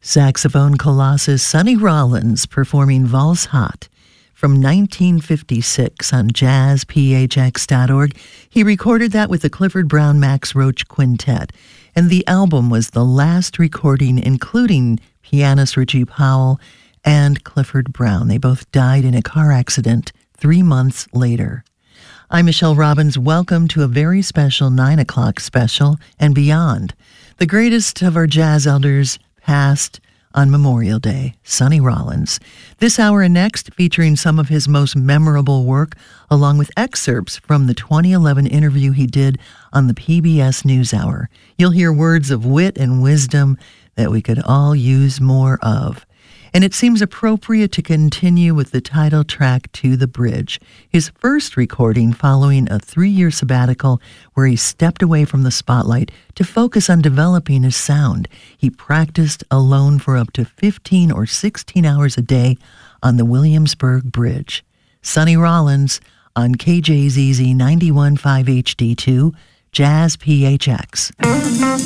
Saxophone colossus Sonny Rollins performing Valse Hot from 1956 on jazzphx.org. He recorded that with the Clifford Brown Max Roach Quintet, and the album was the last recording including pianist Richie Powell and Clifford Brown. They both died in a car accident 3 months later. I'm Michelle Robbins. Welcome to a very special 9 o'clock special and beyond. The greatest of our jazz elders passed on Memorial Day, Sonny Rollins. This hour and next featuring some of his most memorable work, along with excerpts from the 2011 interview he did on the PBS NewsHour. You'll hear words of wit and wisdom that we could all use more of. And it seems appropriate to continue with the title track, To the Bridge, his first recording following a 3-year sabbatical where he stepped away from the spotlight to focus on developing his sound. He practiced alone for up to 15 or 16 hours a day on the Williamsburg Bridge. Sonny Rollins on KJZZ 91.5 HD2, Jazz PHX.